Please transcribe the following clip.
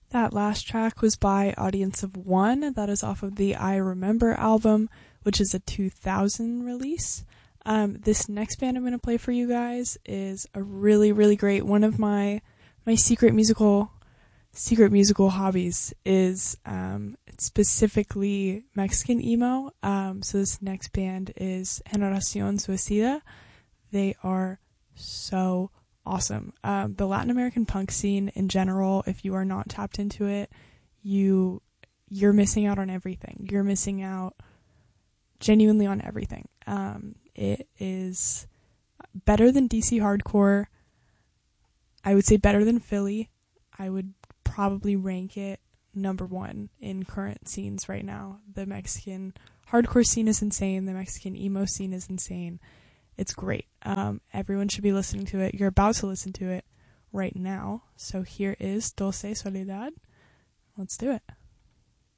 That last track was by Audience of One. That is off of the I Remember album, which is a 2000 release. This next band I'm going to play for you guys is a really, really great one of my secret musical hobbies is specifically Mexican emo. So this next band is Generación Suicida. They are so awesome. The Latin American punk scene in general, if you are not tapped into it, you're missing out on everything. You're missing out genuinely on everything. It is better than DC hardcore. I would say better than Philly. I would probably rank it number one in current scenes right now. The Mexican hardcore scene is insane. The Mexican emo scene is insane. It's great. Everyone should be listening to it. You're about to listen to it right now. So here is Dulce Soledad. Let's do it.